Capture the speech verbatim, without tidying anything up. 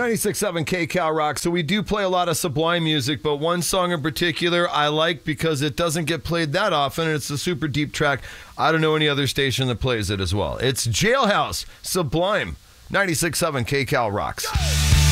ninety-six point seven K Cal Rock. So we do play a lot of Sublime music, but one song in particular I like because it doesn't get played that often, and it's a super deep track. I don't know any other station that plays it as well. It's Jailhouse, Sublime, ninety-six point seven K Cal Rocks.